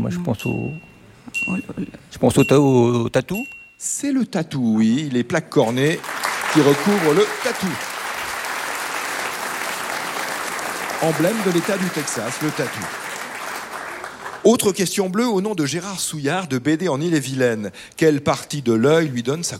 Moi, je pense au tatou. C'est le tatou, oui, les plaques cornées qui recouvrent le tatou. Emblème de l'État du Texas, le tatou. Autre question bleue au nom de Gérard Souillard de BD en Ille-et-Vilaine. Quelle partie de l'œil lui donne sa